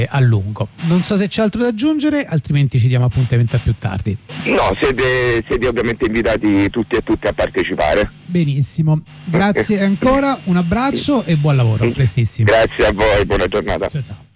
a lungo. Non so se c'è altro da aggiungere, altrimenti ci diamo appuntamento a più tardi. No, siete ovviamente invitati tutti e tutte a partecipare. Benissimo, grazie ancora, un abbraccio e buon lavoro, prestissimo. Grazie a voi, buona giornata. Ciao ciao.